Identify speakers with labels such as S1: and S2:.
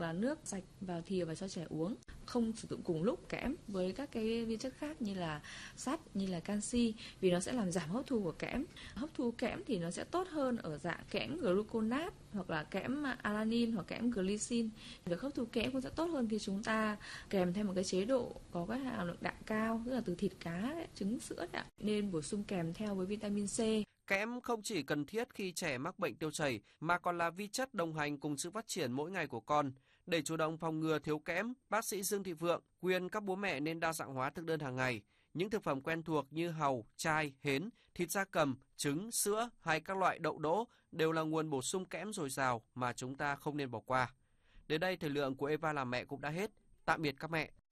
S1: là nước sạch vào thìa và cho trẻ uống. Không sử dụng cùng lúc kẽm với các cái vi chất khác như là sắt, như là canxi, vì nó sẽ làm giảm hấp thu của kẽm. Hấp thu kẽm thì nó sẽ tốt hơn ở dạng kẽm gluconat hoặc là kẽm alanin hoặc kẽm glycine. Việc hấp thu kẽm cũng sẽ tốt hơn khi chúng ta kèm theo một cái chế độ có cái hàm lượng đạm cao, tức là từ thịt cá, trứng, sữa đấy. Nên bổ sung kèm theo với vitamin C.
S2: Kẽm không chỉ cần thiết khi trẻ mắc bệnh tiêu chảy mà còn là vi chất đồng hành cùng sự phát triển mỗi ngày của con. Để chủ động phòng ngừa thiếu kẽm, bác sĩ Dương Thị Vượng khuyên các bố mẹ nên đa dạng hóa thực đơn hàng ngày. Những thực phẩm quen thuộc như hàu, chai, hến, thịt gia cầm, trứng, sữa hay các loại đậu đỗ đều là nguồn bổ sung kẽm dồi dào mà chúng ta không nên bỏ qua. Đến đây thời lượng của Eva làm mẹ cũng đã hết. Tạm biệt các mẹ.